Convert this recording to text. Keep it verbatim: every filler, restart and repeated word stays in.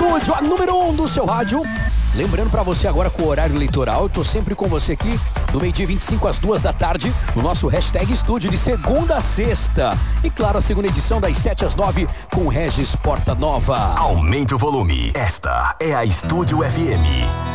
Estúdio, a número um do seu rádio. Lembrando pra você agora com o horário eleitoral, eu tô sempre com você aqui do meio-dia vinte e cinco às duas da tarde, no nosso hashtag Estúdio de segunda a sexta. E claro, a segunda edição das sete às nove com Regis Porta Nova. Aumente o volume. Esta é a Estúdio F M.